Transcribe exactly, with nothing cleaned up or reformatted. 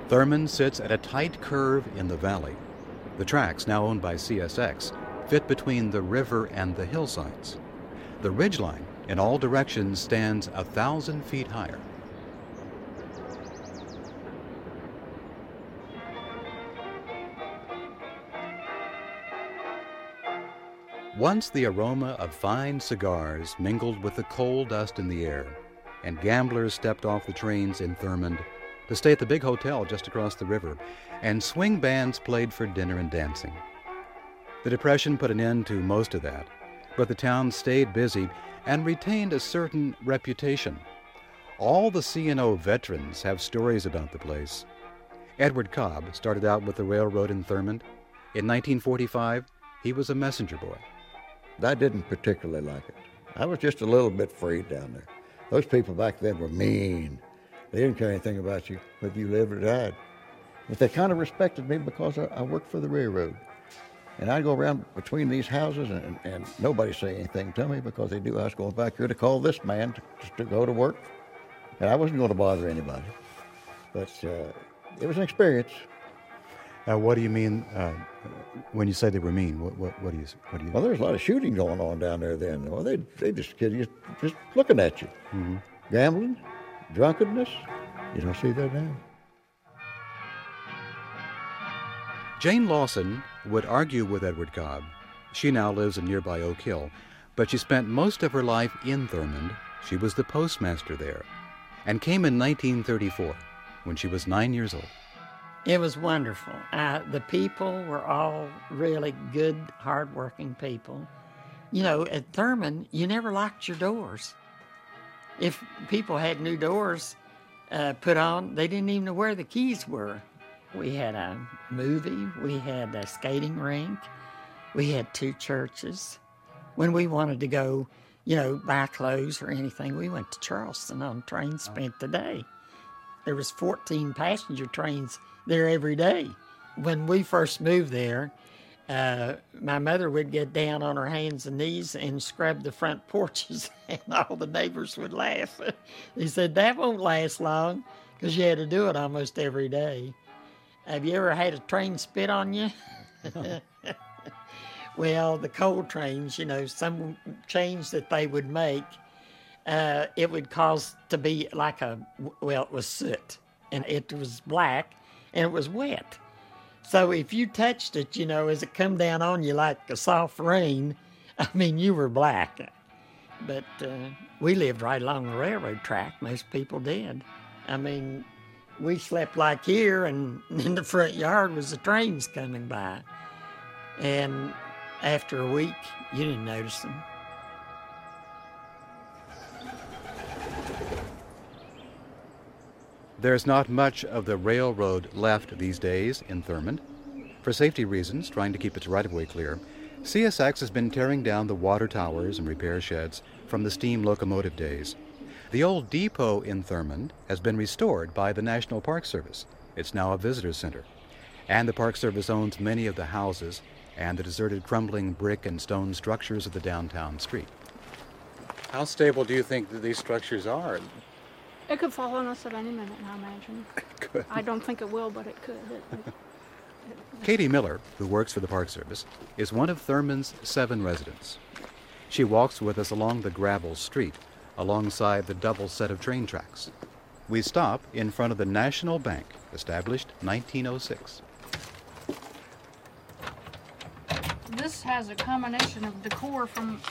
Thurmond sits at a tight curve in the valley. The tracks, now owned by C S X, fit between the river and the hillsides. The ridgeline, in all directions, stands a thousand feet higher. Once the aroma of fine cigars mingled with the coal dust in the air, and gamblers stepped off the trains in Thurmond to stay at the big hotel just across the river, and swing bands played for dinner and dancing. The Depression put an end to most of that, but the town stayed busy and retained a certain reputation. All the C and O veterans have stories about the place. Edward Cobb started out with the railroad in Thurmond. In nineteen forty-five, he was a messenger boy. I didn't particularly like it. I was just a little bit afraid down there. Those people back then were mean. They didn't care anything about you, whether you lived or died. But they kind of respected me because I, I worked for the railroad. And I'd go around between these houses, and, and nobody say anything to me because they knew I was going back here to call this man to, to go to work. And I wasn't going to bother anybody. But uh, it was an experience. Uh, what do you mean uh, when you say they were mean? What, what, what do you? What do you? Well, there's a lot of shooting going on down there then. Well, they they just kid you, just looking at you, mm-hmm. Gambling, drunkenness. You don't see that now. Jane Lawson would argue with Edward Cobb. She now lives in nearby Oak Hill, but she spent most of her life in Thurmond. She was the postmaster there, and came in nineteen thirty-four, when she was nine years old. It was wonderful. Uh, the people were all really good, hard-working people. You know, at Thurmond, you never locked your doors. If people had new doors uh, put on, they didn't even know where the keys were. We had a movie, we had a skating rink, we had two churches. When we wanted to go, you know, buy clothes or anything, we went to Charleston on train, spent the day. There was fourteen passenger trains there every day. When we first moved there, uh, my mother would get down on her hands and knees and scrub the front porches, and all the neighbors would laugh. They said, that won't last long, because you had to do it almost every day. Have you ever had a train spit on you? Well, the coal trains, you know, some change that they would make, uh, it would cause to be like a, well, it was soot, and it was black, and it was wet. So if you touched it, you know, as it come down on you like a soft rain, I mean, you were black. But uh, we lived right along the railroad track. Most people did. I mean, we slept like here, and in the front yard was the trains coming by. And after a week, you didn't notice them. There's not much of the railroad left these days in Thurmond. For safety reasons, trying to keep its right-of-way clear, C S X has been tearing down the water towers and repair sheds from the steam locomotive days. The old depot in Thurmond has been restored by the National Park Service. It's now a visitor center. And the Park Service owns many of the houses and the deserted, crumbling brick and stone structures of the downtown street. How stable do you think that these structures are? It could fall on us at any minute, I imagine. It could. I don't think it will, but it could. It, it, it, Katie Miller, who works for the Park Service, is one of Thurmond's seven residents. She walks with us along the gravel street, alongside the double set of train tracks. We stop in front of the National Bank, established nineteen oh six. This has a combination of decor from